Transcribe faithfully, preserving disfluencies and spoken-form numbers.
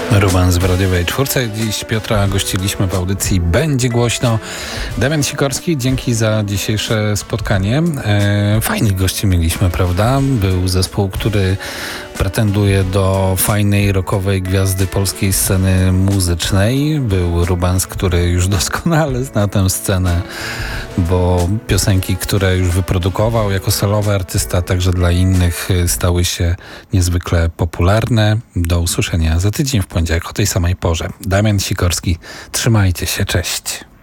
Rubans w radiowej czwórce. Dziś Piotra gościliśmy w audycji Będzie Głośno. Damian Sikorski, dzięki za dzisiejsze spotkanie. E, fajnych gości mieliśmy, prawda? Był zespół, który pretenduje do fajnej rockowej gwiazdy polskiej sceny muzycznej. Był Rubans, który już doskonale zna tę scenę, bo piosenki, które już wyprodukował jako solowy artysta, także dla innych stały się niezwykle popularne. Do usłyszenia za tydzień w poniedziałek o tej samej porze. Damian Sikorski, trzymajcie się, cześć.